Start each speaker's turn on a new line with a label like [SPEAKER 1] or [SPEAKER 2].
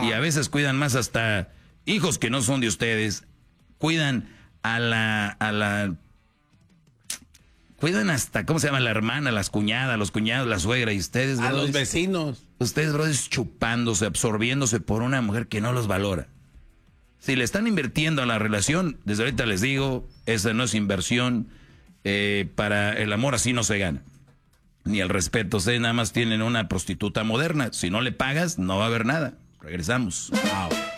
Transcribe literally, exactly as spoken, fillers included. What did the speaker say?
[SPEAKER 1] Y a veces cuidan más hasta hijos que no son de ustedes. Cuidan a la, a la, cuidan hasta, ¿cómo se llama? La hermana, las cuñadas, los cuñados, la suegra. Y ustedes,
[SPEAKER 2] A
[SPEAKER 1] brodis,
[SPEAKER 2] los vecinos.
[SPEAKER 1] Ustedes, brothers, chupándose, absorbiéndose por una mujer que no los valora. Si le están invirtiendo a la relación, desde ahorita les digo, esa no es inversión. Eh, para el amor así no se gana. Ni el respeto. Ustedes nada más tienen una prostituta moderna. Si no le pagas, no va a haber nada. Regresamos.
[SPEAKER 2] Wow.